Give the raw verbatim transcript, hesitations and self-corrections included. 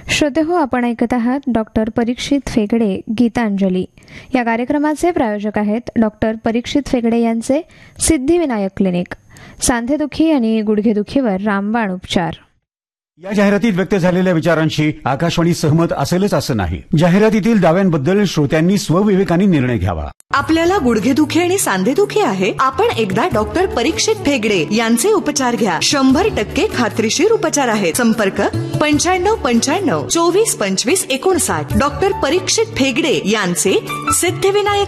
श्रोतेहो, आपण ऐकत आहात डॉक्टर परीक्षित फेगडे गीतांजली. या कार्यक्रमाचे प्रायोजक आहेत डॉक्टर परीक्षित फेगडे यांचे सिद्धिविनायक क्लिनिक. सांधेदुखी आणि गुडघेदुखीवर रामबाण उपचार. या जाहिरातीत व्यक्त झालेल्या विचारांशी आकाशवाणी सहमत असेलच असं नाही. जाहिरातीतील दाव्यांबद्दल श्रोत्यांनी स्वविवेकाने निर्णय घ्यावा. आपल्याला गुडघेदुखी आणि सांधेदुखी आहे, आपण एकदा डॉक्टर परीक्षित फेगडे यांचे उपचार घ्या. शंभर टक्के खात्रीशीर उपचार आहेत. संपर्क पंच्याण्णव पंच्याण्णव चोवीस पंचवीस एकोणसाठ. डॉक्टर परीक्षित फेगडे यांचे सिद्धिविनायक